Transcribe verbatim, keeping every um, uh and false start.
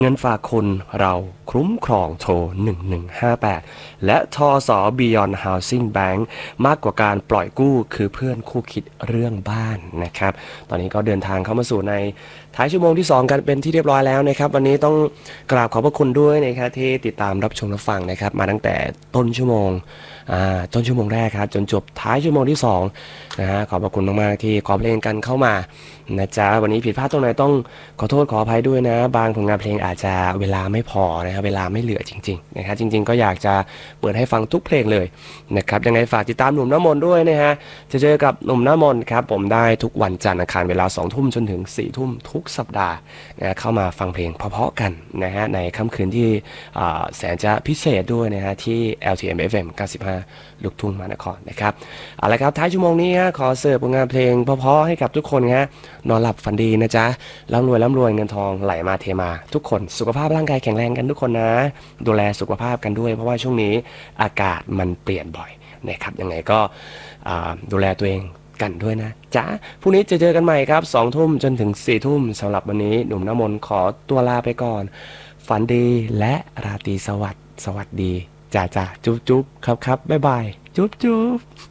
เงินฝากคนเราคุ้มครองโทรหนึ่งหนึ่งห้าแปดและทส Beyond Housing Bank มากกว่าการปล่อยกู้คือเพื่อนคู่คิดเรื่องบ้านนะครับตอนนี้ก็เดินทางเข้ามาสู่ในท้ายชั่วโมงที่สองกันเป็นที่เรียบร้อยแล้วนะครับวันนี้ต้องกราบขอบพระคุณด้วยนะครับที่ติดตามรับชมรับฟังนะครับมาตั้งแต่ต้นชั่วโมงอ่าต้นชั่วโมงแรกครับจนจบท้ายชั่วโมงที่สองนะฮะขอบพระคุณมากๆที่ขอเพลงกันเข้ามานะจ๊ะวันนี้ผิดพลาดตรงไหนต้องขอโทษขออภัยด้วยนะบางผลงานเพลงอาจจะเวลาไม่พอนะครับเวลาไม่เหลือจริงๆนะครับจริงๆก็อยากจะเปิดให้ฟังทุกเพลงเลยนะครับยังไงฝากติดตามหนุ่มน้ำมนต์ด้วยนะฮะจะเจอกับหนุ่มน้ำมนต์ครับผมได้ทุกวันจันทร์อังคารเวลาสองทุ่มจนถึงสี่ทุ่มทุกสัปดาห์นะเข้ามาฟังเพลงเพราะๆกันนะฮะในค่ำคืนที่แสนจะพิเศษด้วยนะฮะที่ แอล ที เอ็ม เอฟ เอ็ม เก้าสิบห้าลูกทุ่งมหานครนะครับเอาละครับท้ายชั่วโมงนี้ฮะขอเสิร์ฟผลงานเพลงเพราะๆให้กับทุกคนฮะนอนหลับฝันดีนะจ๊ะร่ำรวยร่ำรวยเงินทองไหลมาเทมาทุกคนสุขภาพร่างกายแข็งแรงกันทุกคนนะดูแลสุขภาพกันด้วยเพราะว่าช่วงนี้อากาศมันเปลี่ยนบ่อยนะครับยังไงก็ดูแลตัวเองกันด้วยนะจ๊ะพรุ่งนี้จะเจอกันใหม่ครับสองทุ่มจนถึงสี่ทุ่มสำหรับวันนี้หนุ่มน้ำมนต์ขอตัวลาไปก่อนฝันดีและราตรีสวัสดิ์สวัสดีจ้าจ้าจุ๊บจุ๊บครับครับบ๊ายบายจุ๊บจุ๊บ